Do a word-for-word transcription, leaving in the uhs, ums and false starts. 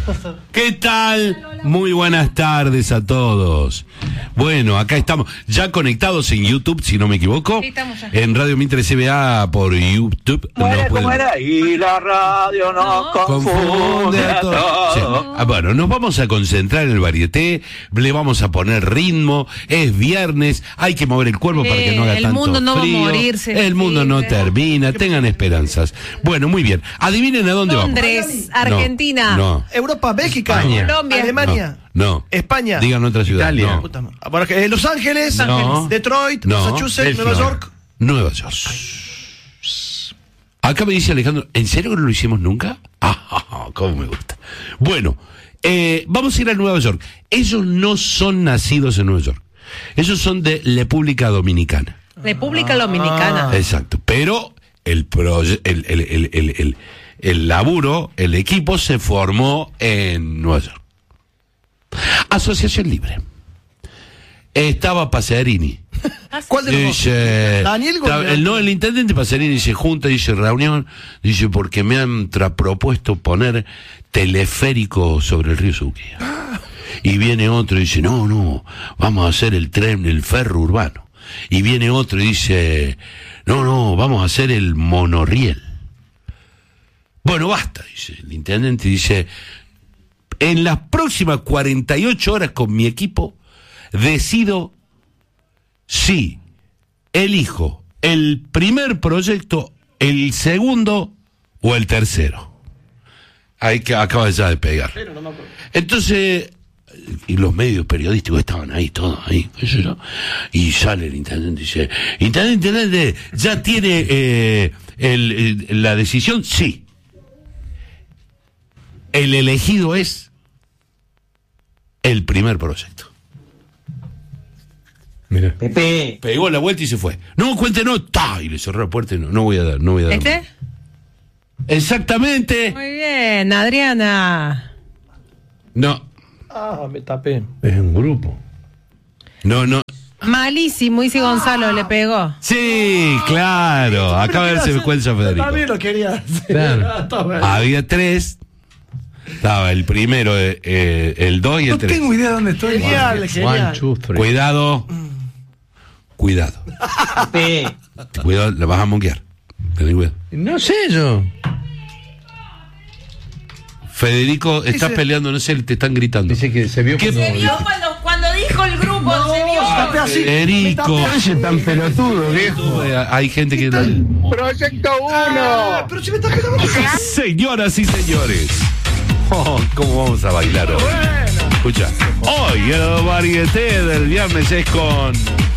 ¿Qué tal? Muy buenas tardes a todos. Bueno, acá estamos ya conectados en YouTube, si no me equivoco. Sí, estamos ya. En Radio Mitre C B A por YouTube. ¿Cómo era, pueden... cómo era? Y la radio nos No. confunde a todos. Sí. Ah, bueno, nos vamos a concentrar en el varieté, le vamos a poner ritmo, es viernes, hay que mover el cuerpo Sí, para que no haga el tanto mundo no va a frío. morirse, El mundo no sí, termina, tengan esperanzas. Bueno, muy bien. Adivinen a dónde Londres, vamos. Argentina. No. no. Europa, Bélgica, España. Colombia. Alemania, No, no. España, Digan otra ciudad. Italia. No. Puta madre. Bueno, eh, Los Ángeles, No. Detroit, No. Massachusetts, Bélgica. Nueva York. Nueva York. Acá me dice Alejandro, ¿en serio que no lo hicimos nunca? Ah, cómo me gusta. Bueno, eh, vamos a ir a Nueva York. Ellos no son nacidos en Nueva York. Ellos son de República Dominicana. República Dominicana. Exacto. Pero el, proye- el, el, el, el, el, el laburo, el equipo se formó en Nueva York. Asociación Libre. Estaba Pacerini. ¿Cuál de los dos? Dice, Daniel está- Gobernador. el, no, el intendente Pacerini dice junta, dice reunión, dice porque me han tra- propuesto poner teleférico sobre el río Suquía. Y viene otro y dice, no, no, vamos a hacer el tren, el ferro urbano. Y viene otro y dice, no, no, vamos a hacer el monorriel. Bueno, basta, dice el intendente, dice, en las próximas cuarenta y ocho horas con mi equipo decido si elijo el primer proyecto, el segundo o el tercero. Ahí que acaba ya de pegar. Entonces, y los medios periodísticos estaban ahí, todos ahí, qué sé yo, y sale el intendente y dice, intendente, intendente, ¿ya tiene eh, el, el- la decisión? Sí. El elegido es el primer proyecto. Mira. Pepe. Pegó la vuelta y se fue. No, cuéntenos. ¡Ta! Y le cerró la puerta y no, no voy a dar, no voy a dar. ¿Este? Exactamente. Muy bien, Adriana. No, Ah, me tapé. Es un grupo. no, no. Malísimo, dice Gonzalo, le pegó. Sí, claro. Acaba de darse cuenta Federico. También lo quería hacer. Claro. Ah, está bien. Había tres. Estaba el primero, eh, eh, el dos y el No tres. tengo idea dónde estoy. Genial, One, genial. two, three. Cuidado. Cuidado. Pepe. Cuidado, la vas a monquear. Ten cuidado. No sé yo. Federico, estás Dice- peleando, no sé, te están gritando. Dice que se vio ¿Qué? cuando... Se vio cuando, cuando dijo el grupo, se vio. Tapé así. Federico. Oye, tan pelotudo, viejo. Eh, Hay gente que... Proyecto Ah, uno. pero si me está quedando. Señoras y señores, oh, ¿cómo vamos a bailar hoy? Escucha, hoy el varieté del viernes es con